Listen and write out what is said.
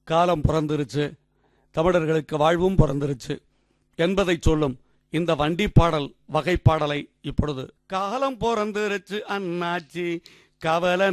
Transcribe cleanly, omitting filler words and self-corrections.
காலம் பிறந்துருச்சு, தமிழர்களுக்கு வாழ்வும் பிறந்துருச்சு என்பதை சொல்லும் இந்த வண்டி பாடல் வகைப்பாடலை இப்பொழுது காலம் பிறந்துருச்சு அண்ணாச்சி கவலை